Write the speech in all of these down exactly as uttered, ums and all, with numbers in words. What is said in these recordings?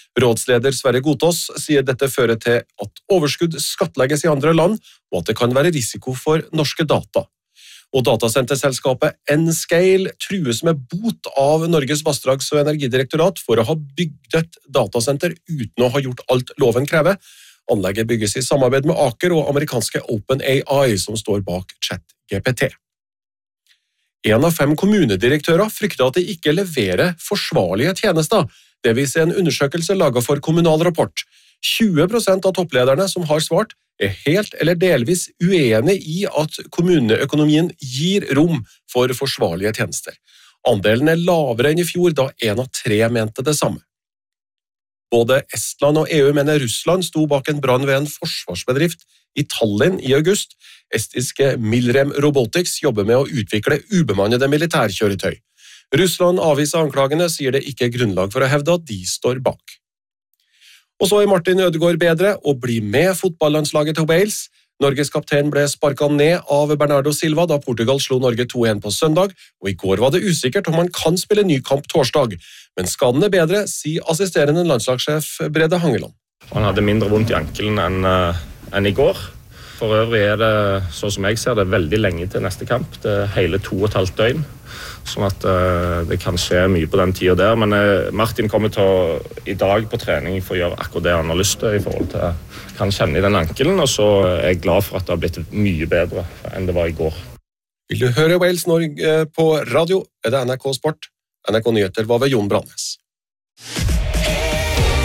Rådsleder Sverre Gotaas sier dette fører til at overskudd skattlegges i andre land, og at det kan være risiko for norske data. Og datasenterselskapet N-Scale trues med bot av Norges vassdrags- og energidirektorat for å ha bygd et datasenter uten å ha gjort alt loven krever. Anlegget bygges i samarbeid med Aker og amerikanske OpenAI, som står bak ChatGPT. En av fem kommunedirektører frykter at de ikke leverer forsvarlige tjenester. Det viser en undersøkelse laget for Kommunal Rapport. tjue prosent av topplederne som har svart er helt eller delvis uenig i at kommuneøkonomien gir rom for forsvarlige tjenester. Andelen er lavere enn i fjor, da en av tre mente det samme. Både Estland og E U mener Russland sto bak en brann ved en forsvarsbedrift i Tallinn i august. Estiske Milrem Robotics jobber med å utvikle ubemannede militærkjøretøy. Russland avviser anklagene, sier det ikke er grunnlag for å hevde at de står bak. Og så er Martin Ødegaard bedre og blir med fotballandslaget til Wales. Norges kaptein ble sparket ned av Bernardo Silva da Portugal slo Norge to en på søndag, og i går var det usikkert om han kan spille ny kamp torsdag. Men skaden er bedre, sier assisterende landslagssjef Brede Hangeland. Han hadde mindre vondt i ankelen enn, uh, enn i går. For øvrig er det, sånn som jeg ser det, veldig lenge til neste kamp. Det er hele to og et halvt døgn. Sånn at uh, det kan skje mye på den tiden der. Men uh, Martin kommer til å i dag på trening for å gjøre akkurat det han har lyst til i forhold til kan kjenne i den ankelen, og så er jeg glad for at det har blitt mye bedre enn det var i går. Vil du høre Wales Norge på radio, er det N R K Sport. N R K Nyheter var ved Jon Brannes.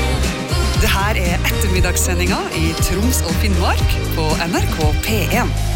Det her er ettermiddagssendinga i Troms og Finnmark på N R K P en.